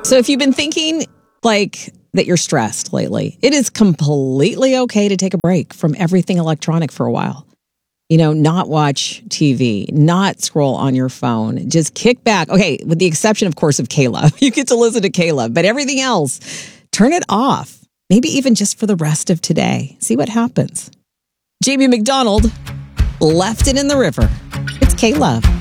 So if you've been thinking like that you're stressed lately, it is completely okay to take a break from everything electronic for a while. You know, not watch TV, not scroll on your phone. Just kick back. Okay, with the exception, of course, of Kayla. You get to listen to Kayla, but everything else, turn it off. Maybe even just for the rest of today. See what happens. Jamie McDonald left it in the river. It's K-Love.